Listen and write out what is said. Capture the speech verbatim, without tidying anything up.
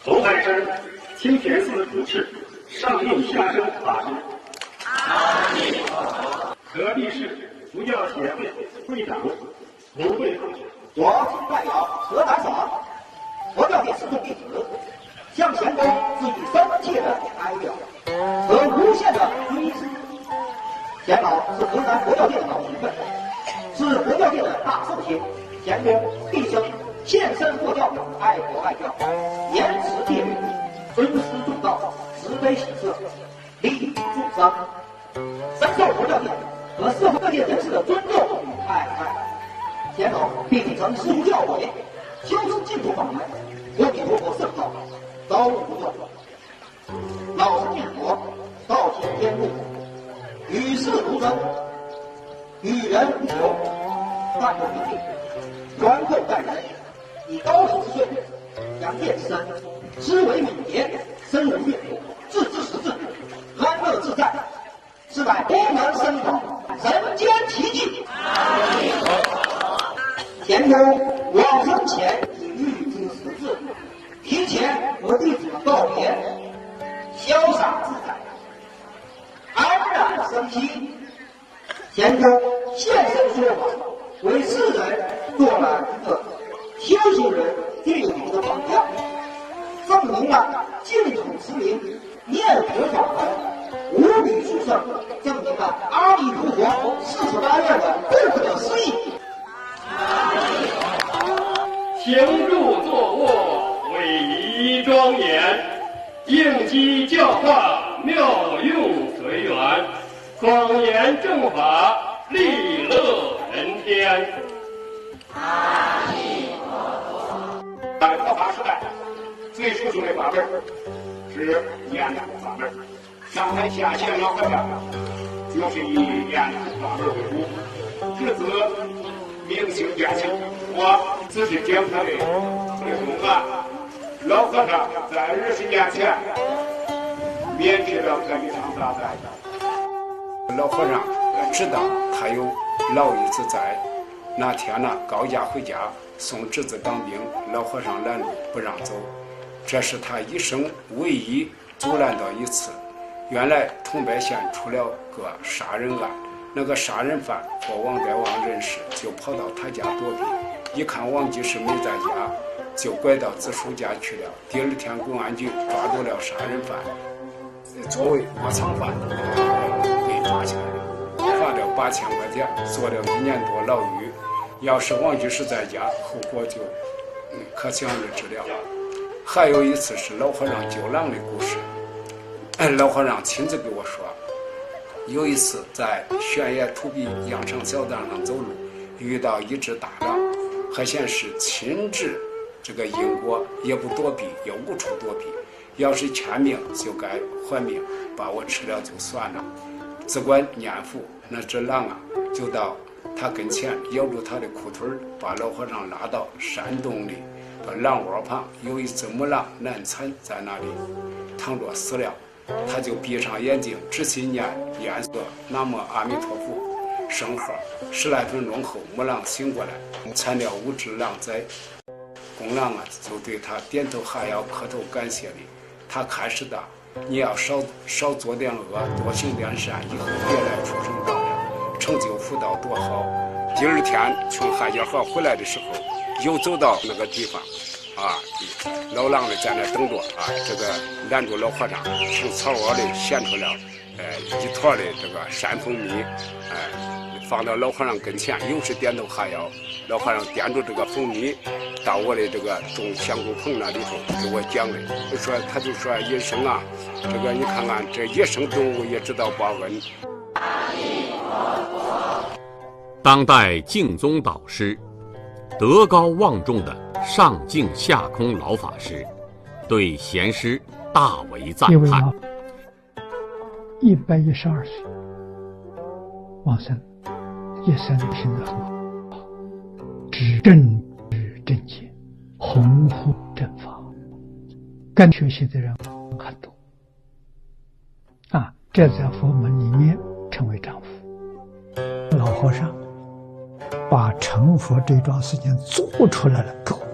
侯海生，清田寺主持，上应下生法师。阿弥陀佛。何必是佛教协会会长刘慧同学。 我代表何达爽，佛教界四众弟子，向贤公致以深切的哀悼和无限的追思。贤老是河南佛教界的老前辈，是佛教界的大寿星。贤公毕生献身佛教，爱国爱教，严持戒律，尊师重道，慈悲喜舍，利益众生，深受佛教界和社会各界人士的尊重与爱戴。贤老秉承师父教诲，修持净土法门，阿弥陀佛圣道，朝无断。老实念佛，道行天路，与世无争，与人无求，淡泊名利，宽厚待人，以高手之岁，扬剑之身，思维敏捷，深入阅读，置之实质，安乐自在，是乃功能深广，人间奇迹。贤公往生前已预知时至，提前和弟子们告别，潇洒自在，安然生息。贤公现身说法，为世人做了一个修行人具有的榜样，证明了净土持名、念佛法门无比殊胜，证明了阿弥陀佛四十八愿的不可思议。 行住坐卧，威仪庄严，应机教化，妙用随缘，广言正法，利乐人天。阿弥陀佛。在佛法时代，最殊胜的法门是念佛法门。上台下线老和尚就是以念佛法门为主，至此明星变形。我只是讲他的内容啊。老和尚在二十年前免去了这一场大灾。 老和尚知道他有老一子在，那天呢，高家回家送侄子当兵，老和尚拦路不让走，这是他一生唯一阻拦到一次。原来桐柏县出了个杀人案，那个杀人犯和王代王认识，就跑到他家躲避，一看王居士没在家，就拐到子叔家去了。第二天公安局抓住了杀人犯，作为窝藏犯被抓起来了，罚了八千块钱，坐了一年多牢狱。要是王居士在家，后果就可想而知了。还有一次是老和尚救狼的故事，老和尚亲自给我说，有一次在悬崖土壁羊肠小道上走路，遇到一只大狼，还显是亲至这个因果，也不躲避，也无处躲避，要是欠命就该还命，把我吃了就算了。只管念佛，那只狼啊就到他跟前咬住他的裤腿，把老和尚拉到山洞里，把狼窝旁有一只母狼难产在那里躺着死了，他就闭上眼睛仔细念念说南无阿弥陀佛圣号，十来分钟后母狼醒过来，产了五只狼崽。公狼啊就对他点头哈腰磕头感谢礼，他开始的你要少少做点恶，多行点善，以后别来出生道人，成就福道多好。第二天从汉家河回来的时候，又走到那个地方啊，老狼呢在那等着啊，这个拦住老和尚，从草窝里衔出了呃一坨的这个山蜂蜜，哎、呃，放到老和尚跟前，又是点头哈腰。老和尚掂住这个蜂蜜到我的这个种香菇棚那里头给我讲的，就说他就说野生啊，这个你看看这野生动物也知道报恩。 当代净宗导师，德高望重的上净下空老法师，对贤师大为赞叹。 一百一十二岁往生，一生品德很好，知正知正见，弘护正法，跟学习的人很多啊，这在佛门里面称为丈夫。老和尚把成佛这桩事情做出来了，各位